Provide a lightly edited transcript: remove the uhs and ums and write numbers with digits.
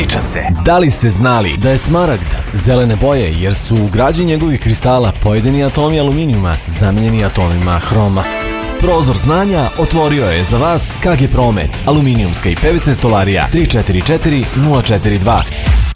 Priča se. Da li ste znali da je smaragd zelene boje jer su u građi njegovih kristala pojedini atomi aluminijuma zamenjeni atomima hroma? Prozor znanja otvorio je za vas KG Promet, aluminijumska i PVC stolarija 344 042.